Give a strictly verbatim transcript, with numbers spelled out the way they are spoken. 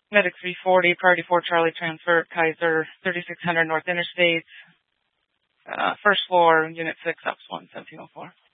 Medic three forty, Priority four Charlie transfer, Kaiser, thirty-six hundred North Interstate, uh, first floor, Unit six, Ops one, seventeen oh four.